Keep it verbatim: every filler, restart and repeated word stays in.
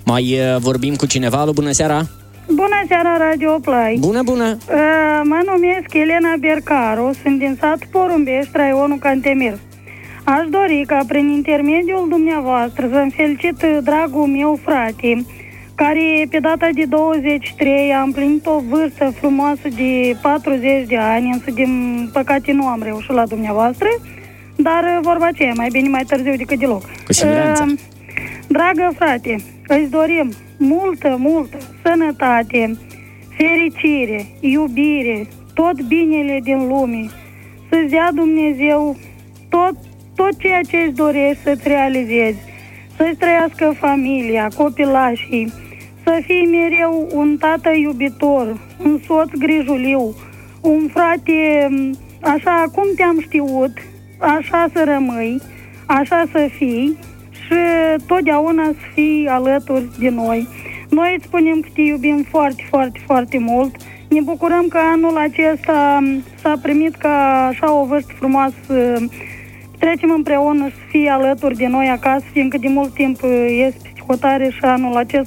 Mai uh, vorbim cu cineva? Alo, bună seara! Bună seara, Radio Play! Bună, bună! Uh, mă numesc Elena Bercaru, sunt din sat Porumbești, raionul Cantemir. Aș dori ca prin intermediul dumneavoastră să-mi felicit dragul meu frate, care pe data de douăzeci și trei a împlinit o vârstă frumoasă de patruzeci de ani, însă din păcate nu am reușit la dumneavoastră, dar vorba aceea, mai bine mai târziu decât deloc. Cu siguranță. Uh, dragă frate, îți dorim multă, multă sănătate, fericire, iubire, tot binele din lume, să-ți dea Dumnezeu tot, tot ceea ce îți dorești să-ți realizezi, să-ți trăiască familia, copilașii, să fii mereu un tată iubitor, un soț grijuliu, un frate, așa cum te-am știut, așa să rămâi, așa să fii și totdeauna să fii alături de noi. Noi îți spunem că te iubim foarte, foarte, foarte mult. Ne bucurăm că anul acesta s-a primit ca așa o vârstă frumoasă, trecem împreună și să fie alături de noi acasă, fiindcă de mult timp este psihotare și anul acesta